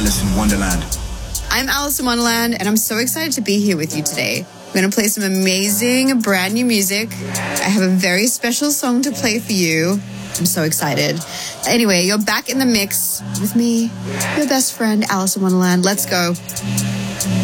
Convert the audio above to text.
Alice in Wonderland. I'm Alice in Wonderland, and I'm so excited to be here with you today. We're going to play some amazing brand new music. I have a very special song to play for you. I'm so excited. Anyway, you're back in the mix with me, your best friend, Alice in Wonderland. Let's go.